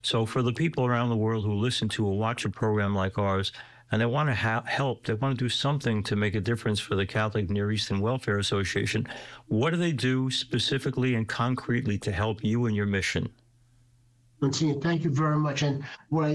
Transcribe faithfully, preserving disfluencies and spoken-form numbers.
So for the people around the world who listen to or watch a program like ours, and they want to ha- help, they want to do something to make a difference for the Catholic Near Eastern Welfare Association, what do they do specifically and concretely to help you in your mission? Monsignor, thank you very much. And what I